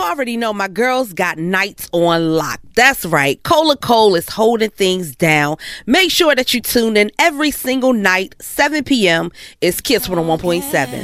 already know my girls got nights on lock. That's right. Cola Cole is holding things down. Make sure that you tune in every single night, 7 p.m. It's Kiss 101.7.